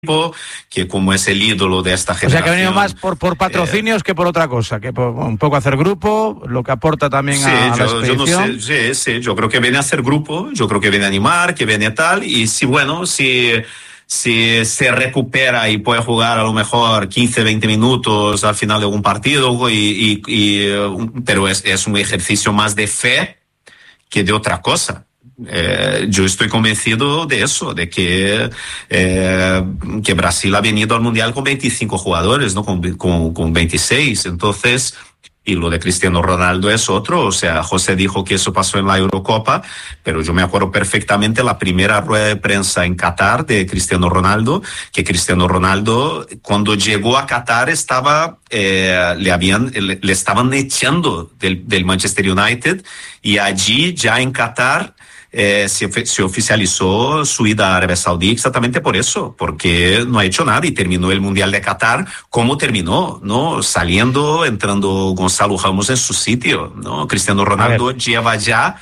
que como es el ídolo de esta generación. O sea, que ha venido más por patrocinios que por otra cosa, que por un poco hacer grupo, lo que aporta también a la expedición. Yo no sé, yo creo que viene a hacer grupo, yo creo que viene a animar, que viene a tal, y si se recupera y puede jugar a lo mejor 15, 20 minutos al final de un partido, pero es un ejercicio más de fe que de otra cosa. Yo estoy convencido de eso, de que Brasil ha venido al Mundial con 25 jugadores, no con 26. Entonces, y lo de Cristiano Ronaldo es otro. O sea, José dijo que eso pasó en la Eurocopa, pero yo me acuerdo perfectamente la primera rueda de prensa en Qatar de Cristiano Ronaldo, que Cristiano Ronaldo, cuando llegó a Qatar, le estaban echando del Manchester United, y allí ya en Qatar se oficializó su ida a Arabia Saudí exactamente por eso, porque no ha hecho nada y terminó el Mundial de Qatar como terminó, ¿no? Entrando Gonzalo Ramos en su sitio, ¿no? Cristiano Ronaldo lleva ya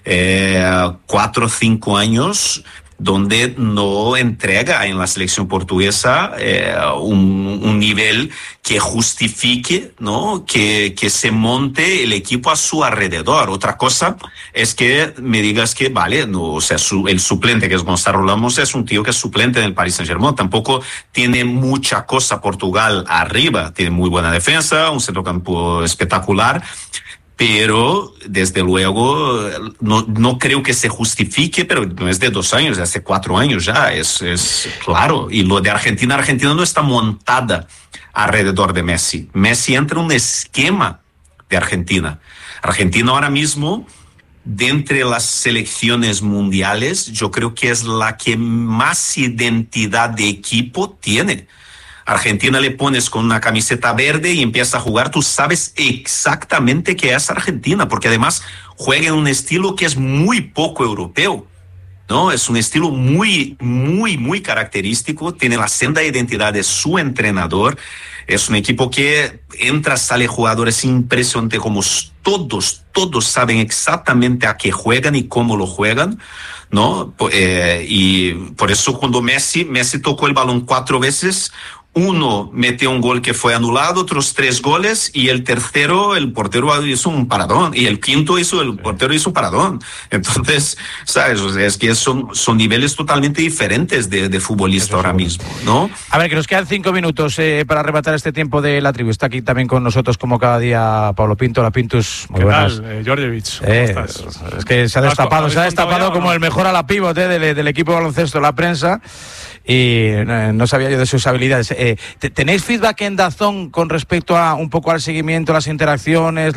4 o 5 años donde no entrega en la selección portuguesa un nivel que justifique, ¿no? Que se monte el equipo a su alrededor. Otra cosa es que me digas que, vale, no, o sea, el suplente, que es Gonzalo Ramos, es un tío que es suplente en el Paris Saint-Germain. Tampoco tiene mucha cosa Portugal arriba. Tiene muy buena defensa, un centrocampo espectacular, pero desde luego no creo que se justifique, pero no es de 2 años, es hace 4 años ya, es claro. Y lo de Argentina no está montada alrededor de Messi. Messi entra en un esquema de Argentina. Argentina ahora mismo, de entre las selecciones mundiales, yo creo que es la que más identidad de equipo tiene. Argentina le pones con una camiseta verde y empieza a jugar, tú sabes exactamente qué es Argentina, porque además juega en un estilo que es muy poco europeo, ¿no? Es un estilo muy, muy, muy característico, tiene la senda identidad de su entrenador, es un equipo que entra, sale jugadores impresionantes, como todos saben exactamente a qué juegan y cómo lo juegan, ¿no? Y por eso cuando Messi tocó el balón 4 veces, uno metió un gol que fue anulado, otros 3 goles, y el tercero, el portero hizo un paradón, y el quinto el portero hizo un paradón. Entonces, ¿sabes? Es que son niveles totalmente diferentes de futbolista ahora mismo, ¿no? A ver, que nos quedan 5 minutos para arrebatar este tiempo de la tribu. Está aquí también con nosotros, como cada día, Pablo Pinto. La Pintus, muy buenas. ¿Qué tal, Georgievich? ¿Cómo estás? Es que se ha destapado como el mejor ala pívot del equipo de baloncesto de la prensa, y no sabía yo de sus habilidades. ¿Tenéis feedback en DAZN con respecto a un poco al seguimiento, las interacciones,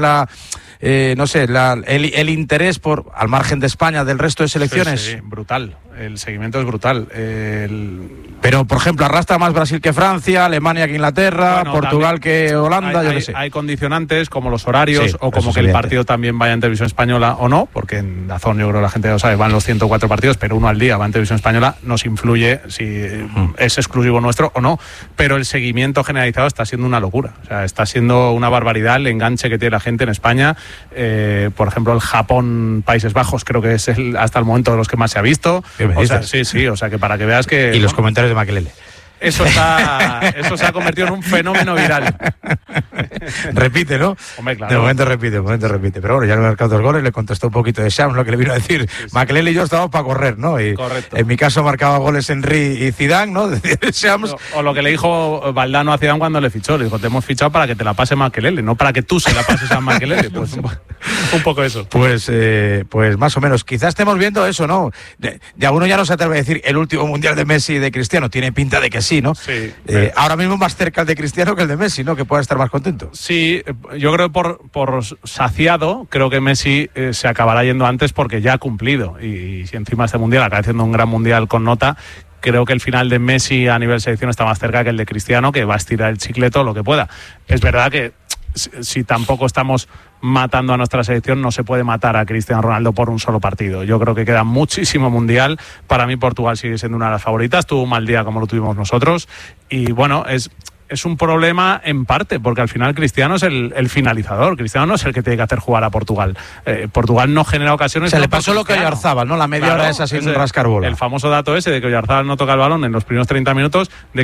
el interés al margen de España, del resto de selecciones? Sí, brutal. El seguimiento es brutal. Pero, por ejemplo, arrastra más Brasil que Francia, Alemania que Inglaterra, bueno, Portugal que Holanda, yo qué sé. Hay condicionantes como los horarios, sí, o como que el partido también vaya en televisión española o no, porque en DAZN, yo creo que la gente lo sabe, van los 104 partidos, pero uno al día va en televisión española, nos influye si es exclusivo nuestro o no, pero el seguimiento generalizado está siendo una locura. O sea, está siendo una barbaridad el enganche que tiene la gente en España. Por ejemplo, el Japón-Países Bajos creo que es hasta el momento de los que más se ha visto. O sea, sí, o sea, que para que veas que... Y los comentarios de Makelele. Eso se ha convertido en un fenómeno viral. Repite, ¿no? Hombre, claro. De momento repite. Pero bueno, ya le ha marcado 2 goles, le contestó un poquito de Shams, lo que le vino a decir. Sí. Makelele y yo estábamos para correr, ¿no? Y correcto. En mi caso marcaba goles Henry y Zidane, ¿no? Shams. O lo que le dijo Valdano a Zidane cuando le fichó. Le dijo, te hemos fichado para que te la pase Makelele, no para que tú se la pases a Makelele. Pues un poco eso. Pues más o menos. Quizás estemos viendo eso, ¿no? Ya uno ya no se atreve a decir el último mundial de Messi y de Cristiano. Tiene pinta de que sí, ¿no? Sí. Ahora mismo más cerca el de Cristiano que el de Messi, ¿no? Que pueda estar más contento. Sí, yo creo que por saciado, creo que Messi se acabará yendo antes porque ya ha cumplido. Y si encima este mundial acaba haciendo un gran mundial con nota, creo que el final de Messi a nivel selección está más cerca que el de Cristiano, que va a estirar el chicle todo lo que pueda. Es verdad que si tampoco estamos matando a nuestra selección, no se puede matar a Cristiano Ronaldo por un solo partido. Yo creo que queda muchísimo mundial. Para mí Portugal sigue siendo una de las favoritas. Tuvo un mal día como lo tuvimos nosotros. Y bueno, es es un problema en parte, porque al final Cristiano es el finalizador. Cristiano no es el que tiene que hacer jugar a Portugal. Portugal no genera ocasiones. Se le pasó lo que a Oyarzábal, ¿no? La media hora esa sin rascar bola. El famoso dato ese de que Oyarzábal no toca el balón en los primeros 30 minutos, de